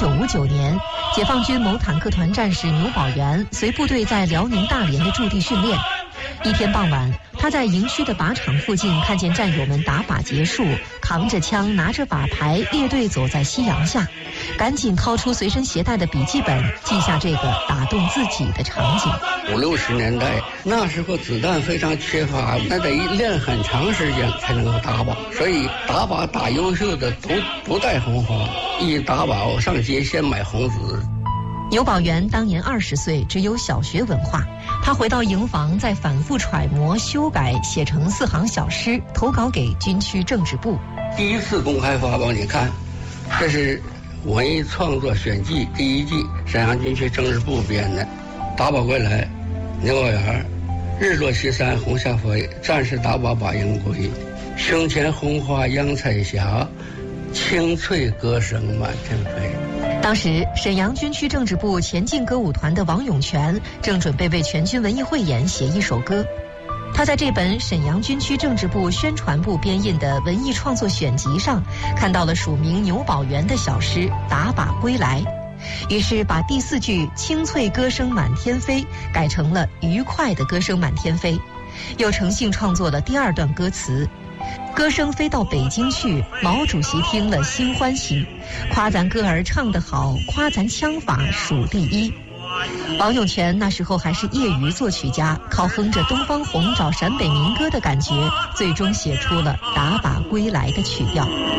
1959年，解放军某坦克团战士牛宝元随部队在辽宁大连的驻地训练。一天傍晚，他在营区的靶场附近看见战友们打靶结束，扛着枪拿着靶牌列队走在夕阳下，赶紧掏出随身携带的笔记本，记下这个打动自己的场景。 50、60年代那时候子弹非常缺乏，那得练很长时间才能够打靶，所以打靶打优秀的都不带红花，一打靶我上街先买红纸。 牛宝元当年20岁，只有小学文化。他回到营房，再反复揣摩、修改，写成4行小诗，投稿给军区政治部。 第一次公开发表，你看，这是文艺创作选季第1季，沈阳军区政治部编的。打靶归来，牛宝元，日落西山红霞飞，战士打靶把营归，胸前红花扬彩霞，清脆歌声满天飞。 当时，沈阳军区政治部前进歌舞团的王永全正准备为全军文艺汇演写一首歌。他在这本沈阳军区政治部宣传部编印的文艺创作选集上，看到了署名牛宝元的小诗《打靶归来》，于是把第4句“清脆歌声满天飞”改成了“愉快的歌声满天飞”，又乘兴创作了第2段歌词。歌声飞到北京去，毛主席听了心欢喜，夸咱歌儿唱得好，夸咱枪法数第1。王永全那时候还是业余作曲家，靠哼着《东方红》找陕北民歌的感觉，最终写出了《打靶归来》的曲调。